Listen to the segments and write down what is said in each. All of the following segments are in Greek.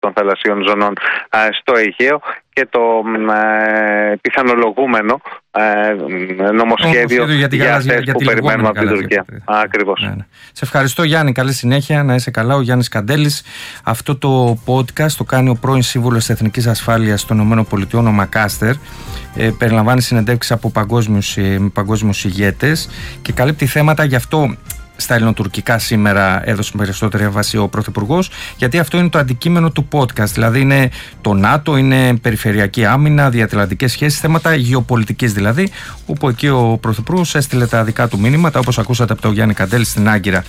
των θαλασσίων ζωνών στο Αιγαίο και το πιθανολογούμενο νομοσχέδιο για αυτές που περιμένουμε από την Τουρκία. Ακριβώς. Ναι. Σε ευχαριστώ, Γιάννη, καλή συνέχεια, να είσαι καλά. Ο Γιάννης Καντέλης. Αυτό το podcast το κάνει ο πρώην Σύμβουλος Εθνικής Ασφάλειας των ΗΠΑ, ο Μακάστερ. Περιλαμβάνει συνεντεύξεις από παγκόσμιους ηγέτες και καλύπτει θέματα, γι' αυτό στα ελληνοτουρκικά σήμερα έδωσε περισσότερη έμφαση ο Πρωθυπουργός, γιατί αυτό είναι το αντικείμενο του podcast. Δηλαδή είναι το ΝΑΤΟ, είναι περιφερειακή άμυνα, διατλαντικές σχέσεις, θέματα γεωπολιτικής δηλαδή, όπου εκεί ο Πρωθυπουργός έστειλε τα δικά του μήνυματα, όπως ακούσατε από τον Γιάννη Καντέλη στην Άγκυρα.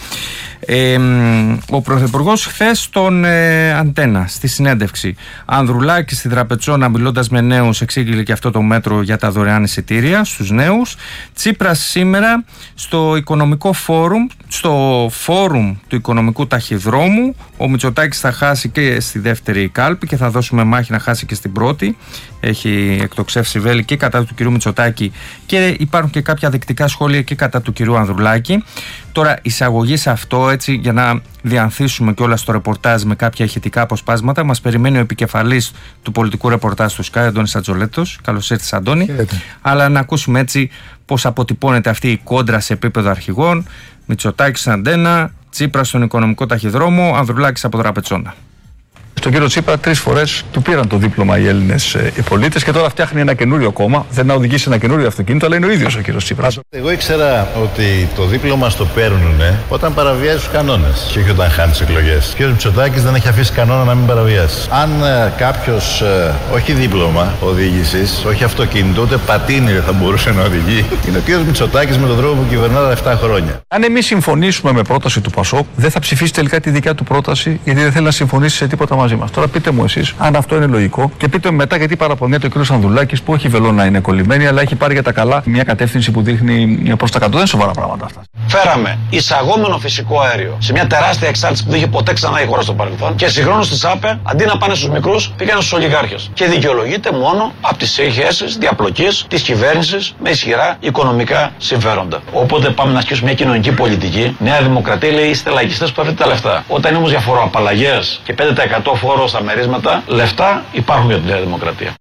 Ο Πρωθυπουργός χθες στον Αντένα, στη συνέντευξη. Ανδρουλάκης στη Τραπετσόνα, μιλώντας με νέους, εξήγηλε και αυτό το μέτρο για τα δωρεάν εισιτήρια στους νέους. Τσίπρας σήμερα στο Οικονομικό Φόρουμ, στο φόρουμ του Οικονομικού Ταχυδρόμου. Ο Μητσοτάκης θα χάσει και στη δεύτερη κάλπη και θα δώσουμε μάχη να χάσει και στην πρώτη. Έχει εκτοξεύσει βέλη και κατά του κυρίου Μητσοτάκη και υπάρχουν και κάποια δεκτικά σχόλια και κατά του κυρίου Ανδρουλάκη. Τώρα, εισαγωγή σε αυτό, έτσι, για να διανθίσουμε και όλα στο ρεπορτάζ με κάποια ηχητικά αποσπάσματα, μας περιμένει ο επικεφαλής του πολιτικού ρεπορτάζ του Sky, Αντώνης Ατζολέτος. Καλώς ήρθες, Αντώνη. Αλλά να ακούσουμε έτσι πώς αποτυπώνεται αυτή η κόντρα σε επίπεδο αρχηγών. Μητσοτάκης στην Αντένα, Τσίπρας στον Οικονομικό Ταχυδρόμο, Ανδρουλάκης από Τραπετσόνα. Στον κύριο Τσίπρα 3 φορές του πήραν το δίπλωμα οι Έλληνες πολίτες και τώρα φτιάχνει ένα καινούριο κόμμα. Δεν να οδηγήσει ένα καινούριο αυτοκίνητο, αλλά είναι ο ίδιος ο κύριος Τσίπρας. Εγώ ήξερα ότι το δίπλωμα στο παίρνουν όταν παραβιάζει τους κανόνες και όχι όταν χάνει τις εκλογές. Ο κύριος Μητσοτάκης δεν έχει αφήσει κανόνα να μην παραβιάσει. Αν κάποιος όχι δίπλωμα οδήγησης, όχι αυτοκίνητο, ούτε πατίνι δεν θα μπορούσε να οδηγεί, είναι ο κύριος Μητσοτάκης με τον τρόπο που κυβερνά τα 7 χρόνια. Αν εμείς συμφωνήσουμε με πρόταση του ΠΑΣΟΚ, δεν θα ψηφίσει τελικά τη δικιά του πρόταση, γιατί δεν θέλει να συμφωνήσει σε τίποτα μαζί μας. Τώρα πείτε μου εσείς αν αυτό είναι λογικό και πείτε μου μετά γιατί παραπονιέται ο κ. Ανδρουλάκης που όχι βελόνα είναι κολλημένη, αλλά έχει πάρει για τα καλά μια κατεύθυνση που δείχνει προς τα κάτω. Δεν είναι σοβαρά πράγματα αυτά. Φέραμε εισαγόμενο φυσικό αέριο σε μια τεράστια εξάρτηση που δεν είχε ποτέ ξανά η χώρα στο παρελθόν και συγχρόνως στις ΑΠΕ αντί να πάνε στους μικρούς πήγαιναν στους ολιγάρχες. Και δικαιολογείται μόνο από τις σχέσεις διαπλοκής της κυβέρνησης με ισχυρά οικονομικά συμφέροντα. Οπότε πάμε να ασκήσουμε μια κοινωνική πολιτική. Νέα Δημοκρατία λέει είστε λαϊκιστές που αφήνετε τα λεφτά. Όταν είναι όμως για φοροαπαλλαγές και 5% φόρο στα μερίσματα, λεφτά υπάρχουν για τη Νέα Δημοκρατία.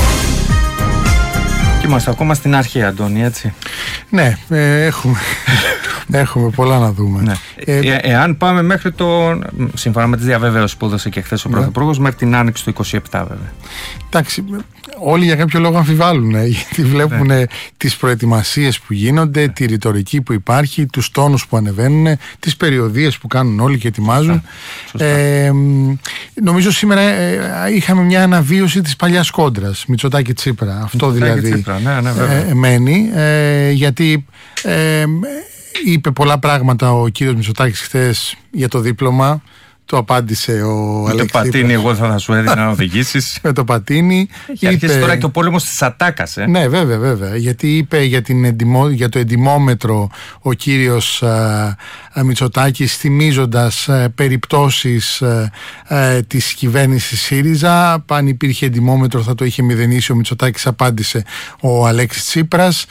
Και είμαστε ακόμα στην αρχή, Αντώνη, έτσι. Ναι, έχουμε πολλά να δούμε. Ναι. Εάν πάμε μέχρι σύμφωνα με τις διαβεβαίωσεις που έδωσε και χθες ο Πρωθυπουργός, μέχρι την άνοιξη του 27 βέβαια. Εντάξει, όλοι για κάποιο λόγο αμφιβάλλουν, γιατί βλέπουν τις προετοιμασίες που γίνονται, τη ρητορική που υπάρχει, τους τόνους που ανεβαίνουν, τις περιοδίες που κάνουν όλοι και ετοιμάζουν. Νομίζω σήμερα είχαμε μια αναβίωση της παλιάς κόντρας Μητσοτάκη Τσίπρα. Αυτό δηλαδή μένει, γιατί είπε πολλά πράγματα ο κύριος Μητσοτάκης χθες για το δίπλωμα. Το απάντησε ο Αλέξης. Το πατίνι, εγώ θα σου έδινα να οδηγήσεις. Με το πατίνι. Έχει αρχίσει τώρα και ο πόλεμος της ατάκας. Ναι, βέβαια. Γιατί είπε για το εντιμόμετρο ο κύριος Μητσοτάκης, θυμίζοντας περιπτώσεις της κυβέρνησης ΣΥΡΙΖΑ. Αν υπήρχε εντιμόμετρο θα το είχε μηδενίσει ο Μητσοτάκης, απάντησε ο Αλέξης Τσίπρας.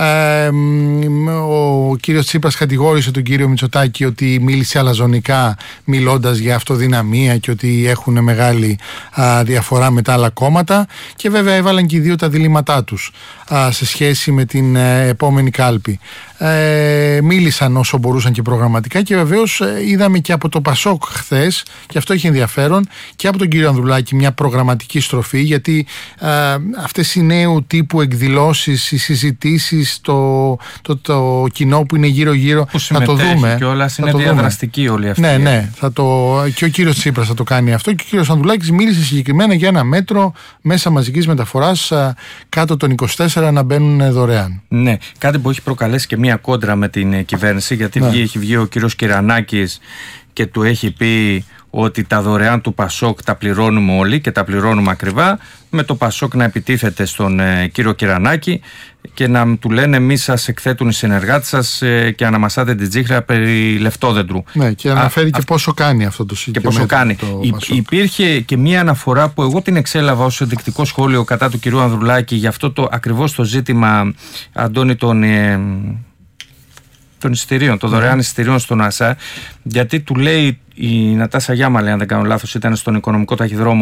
Ο κύριος Τσίπρας κατηγόρησε τον κύριο Μητσοτάκη ότι μίλησε αλαζονικά, μιλώντας για αυτοδυναμία και ότι έχουν μεγάλη διαφορά με τα άλλα κόμματα, και βέβαια έβαλαν και οι δύο τα διλήμματά τους σε σχέση με την επόμενη κάλπη. Μίλησαν όσο μπορούσαν και προγραμματικά, και βεβαίως είδαμε και από το ΠΑΣΟΚ χθες, και αυτό έχει ενδιαφέρον, και από τον κύριο Ανδρουλάκη μια προγραμματική στροφή, γιατί αυτές οι νέου τύπου εκδηλώσεις, οι συζητήσεις, το κοινό που είναι γύρω-γύρω, θα το δούμε. Και όλα είναι διαδραστικοί όλοι αυτοί. Ναι, και ο κύριος Τσίπρας θα το κάνει αυτό, και ο κύριος Ανδρουλάκης μίλησε συγκεκριμένα για ένα μέτρο μέσα μαζικής μεταφοράς κάτω των 24 να μπαίνουν δωρεάν. Ναι, κάτι που έχει προκαλέσει και μία κόντρα με την κυβέρνηση, γιατί έχει βγει ο κύριος Κυρανάκης και του έχει πει ότι τα δωρεάν του ΠΑΣΟΚ τα πληρώνουμε όλοι και τα πληρώνουμε ακριβά, με το ΠΑΣΟΚ να επιτίθεται στον κύριο Κυρανάκη και να του λένε εμείς σας εκθέτουν οι συνεργάτες σας και αναμασάτε την τσίχρα περί λεφτόδεντρου. Ναι, και αναφέρει και πόσο κάνει αυτό το συγκεκριμένο. Και πόσο κάνει. Υπήρχε και μία αναφορά που εγώ την εξέλαβα ως ενδεικτικό σχόλιο κατά του κυρίου Ανδρουλάκη για αυτό ακριβώς το ζήτημα, Αντώνη, των εισιτηρίων, των δωρεάν εισιτηρίων στον ΑΣΑ, γιατί του λέει η Νατάσα Γιάμαλη, αν δεν κάνω λάθος, ήταν στον οικονομικό ταχυδρόμο